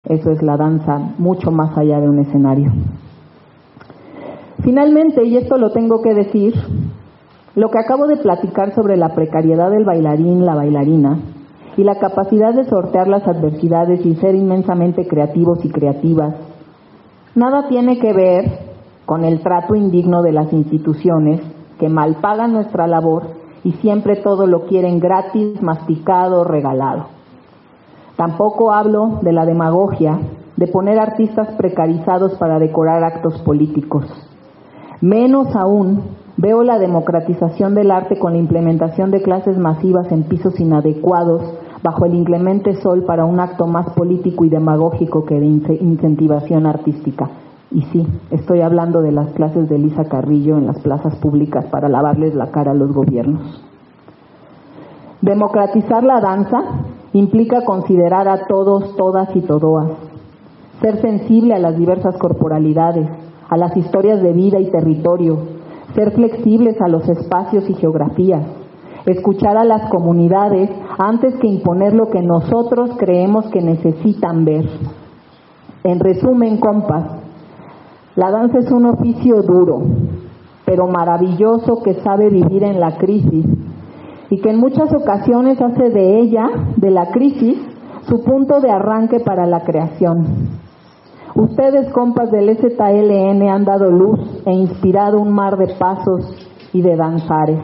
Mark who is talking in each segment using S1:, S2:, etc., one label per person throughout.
S1: Eso es la danza, mucho más allá de un escenario. Finalmente, y esto lo tengo que decir, lo que acabo de platicar sobre la precariedad del bailarín, la bailarina, y la capacidad de sortear las adversidades y ser inmensamente creativos y creativas, nada tiene que ver con el trato indigno de las instituciones que malpagan nuestra labor y siempre todo lo quieren gratis, masticado, regalado. Tampoco hablo de la demagogia de poner artistas precarizados para decorar actos políticos. Menos aún veo la democratización del arte con la implementación de clases masivas en pisos inadecuados bajo el inclemente sol para un acto más político y demagógico que de incentivación artística. Y sí, estoy hablando de las clases de Elisa Carrillo en las plazas públicas para lavarles la cara a los gobiernos. Democratizar la danza implica considerar a todos, todas y todoas, ser sensible a las diversas corporalidades, a las historias de vida y territorio, ser flexibles a los espacios y geografías, escuchar a las comunidades antes que imponer lo que nosotros creemos que necesitan ver. En resumen, compas, la danza es un oficio duro, pero maravilloso que sabe vivir en la crisis y que en muchas ocasiones hace de ella, de la crisis, su punto de arranque para la creación. Ustedes, compas del ZLN, han dado luz e inspirado un mar de pasos y de danzares.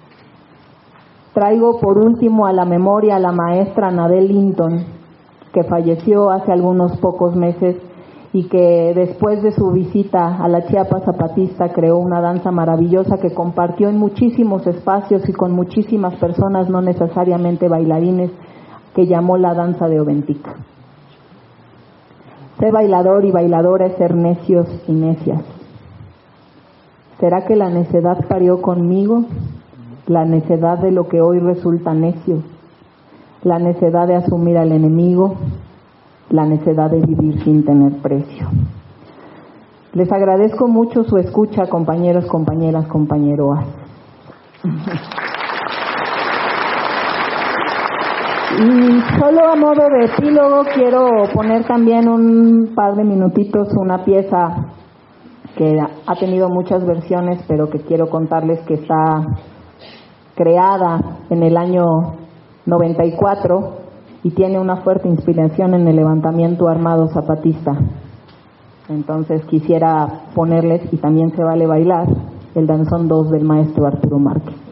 S1: Traigo por último a la memoria a la maestra Nadel Linton, que falleció hace algunos pocos meses y que después de su visita a la Chiapas zapatista creó una danza maravillosa que compartió en muchísimos espacios y con muchísimas personas, no necesariamente bailarines, que llamó la danza de Oventica. Ser bailador y bailadora es ser necios y necias. ¿Será que la necedad parió conmigo? La necedad de lo que hoy resulta necio, la necedad de asumir al enemigo, la necedad de vivir sin tener precio. Les agradezco mucho su escucha, compañeros, compañeras, compañeroas. Y solo a modo de epílogo quiero poner también un par de minutitos una pieza que ha tenido muchas versiones, pero que quiero contarles que está creada en el año 94 y tiene una fuerte inspiración en el levantamiento armado zapatista. Entonces quisiera ponerles, y también se vale bailar, el danzón 2 del maestro Arturo Márquez.